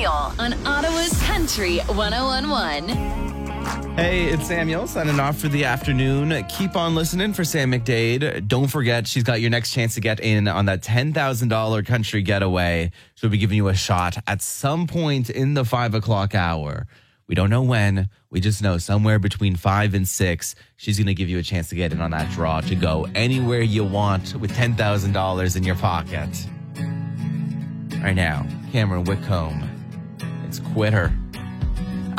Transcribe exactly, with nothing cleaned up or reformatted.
Samuel on Ottawa's Country one oh one point one. Hey, it's Samuel signing off for the afternoon. Keep on listening for Sam McDade. Don't forget, she's got your next chance to get in on that ten thousand dollars country getaway. She'll be giving you a shot at some point in the five o'clock hour. We don't know when. We just know somewhere between five and six, she's going to give you a chance to get in on that draw to go anywhere you want with ten thousand dollars in your pocket. Right now, Cameron Whitcomb. It's Quitter.